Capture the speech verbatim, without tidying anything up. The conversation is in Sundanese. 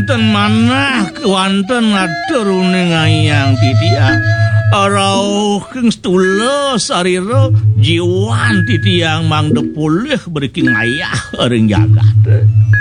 wonten manah kewanten aturune ngayang titiang arauh keng stula sarira jiwan titiang mangda pulih beriking ayah ring jagat